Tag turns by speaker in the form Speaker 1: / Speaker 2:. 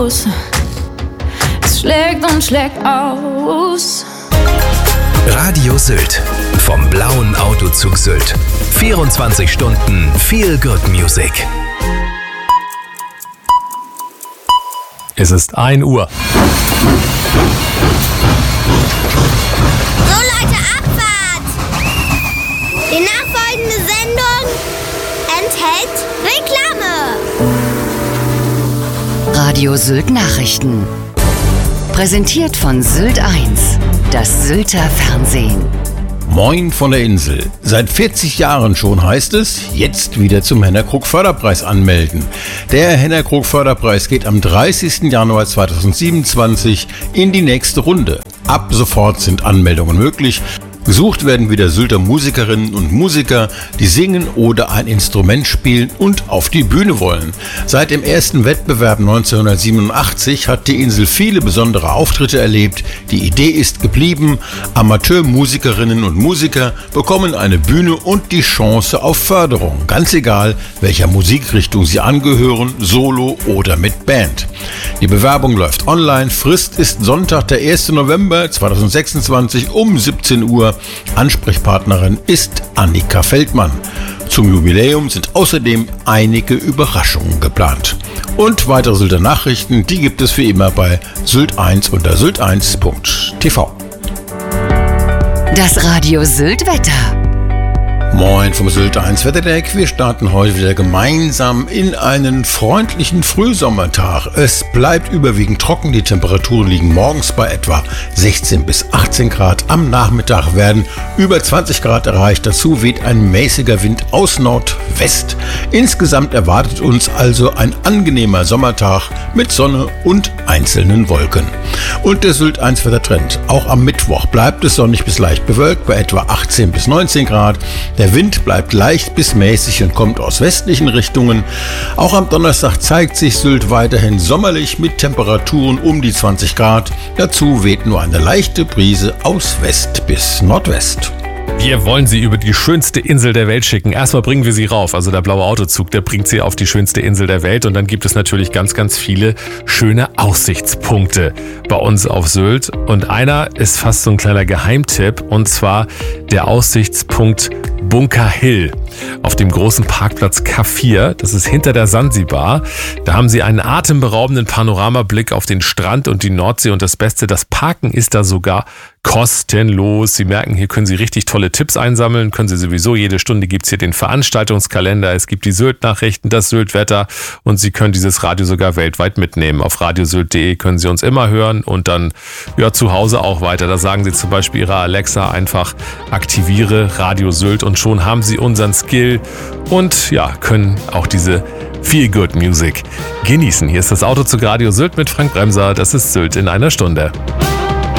Speaker 1: aus. Es schlägt und schlägt aus.
Speaker 2: Radio Sylt. Vom blauen Autozug Sylt. 24 Stunden Feel Good Music.
Speaker 3: Es ist 1 Uhr.
Speaker 4: So Leute, Abfahrt! Die nachfolgende Sendung enthält Reklame.
Speaker 5: Radio Sylt Nachrichten. Präsentiert von Sylt 1, das Sylter Fernsehen.
Speaker 6: Moin von der Insel. Seit 40 Jahren schon heißt es, jetzt wieder zum Hennerkrug-Förderpreis anmelden. Der Hennerkrug-Förderpreis geht am 30. Januar 2027 in die nächste Runde. Ab sofort sind Anmeldungen möglich. Gesucht werden wieder Sylter Musikerinnen und Musiker, die singen oder ein Instrument spielen und auf die Bühne wollen. Seit dem ersten Wettbewerb 1987 hat die Insel viele besondere Auftritte erlebt. Die Idee ist geblieben, Amateurmusikerinnen und Musiker bekommen eine Bühne und die Chance auf Förderung. Ganz egal, welcher Musikrichtung sie angehören, solo oder mit Band. Die Bewerbung läuft online, Frist ist Sonntag, der 1. November 2026 um 17 Uhr. Ansprechpartnerin ist Annika Feldmann. Zum Jubiläum sind außerdem einige Überraschungen geplant. Und weitere Sylter Nachrichten, die gibt es wie immer bei Sylt 1 unter sylt1.tv.
Speaker 5: Das Radio Sylt Wetter.
Speaker 6: Moin vom Sylt 1 Wetterdeck. Wir starten heute wieder gemeinsam in einen freundlichen Frühsommertag. Es bleibt überwiegend trocken. Die Temperaturen liegen morgens bei etwa 16 bis 18 Grad. Am Nachmittag werden über 20 Grad erreicht. Dazu weht ein mäßiger Wind aus Nordwest. Insgesamt erwartet uns also ein angenehmer Sommertag mit Sonne und einzelnen Wolken. Und der Sylt 1 Wettertrend. Auch am Mittwoch bleibt es sonnig bis leicht bewölkt bei etwa 18 bis 19 Grad. Der Wind bleibt leicht bis mäßig und kommt aus westlichen Richtungen. Auch am Donnerstag zeigt sich Sylt weiterhin sommerlich mit Temperaturen um die 20 Grad. Dazu weht nur eine leichte Brise aus West bis Nordwest.
Speaker 3: Wir wollen Sie über die schönste Insel der Welt schicken. Erstmal bringen wir Sie rauf. Also der blaue Autozug, der bringt Sie auf die schönste Insel der Welt. Und dann gibt es natürlich ganz, ganz viele schöne Aussichtspunkte bei uns auf Sylt. Und einer ist fast so ein kleiner Geheimtipp. Und zwar der Aussichtspunkt Bunker Hill auf dem großen Parkplatz K4. Das ist hinter der Sansibar. Da haben Sie einen atemberaubenden Panoramablick auf den Strand und die Nordsee. Und das Beste, das Parken ist da sogar kostenlos. Sie merken, hier können Sie richtig tolle Tipps einsammeln. Können Sie sowieso, jede Stunde gibt es hier den Veranstaltungskalender. Es gibt die Sylt-Nachrichten, das Sylt-Wetter und Sie können dieses Radio sogar weltweit mitnehmen. Auf radiosylt.de können Sie uns immer hören und dann zu Hause auch weiter. Da sagen Sie zum Beispiel Ihrer Alexa einfach, aktiviere Radio Sylt und schon haben Sie unseren Skill und können auch diese Feel Good Music genießen. Hier ist das Autozug Radio Sylt mit Frank Bremser. Das ist Sylt in einer Stunde.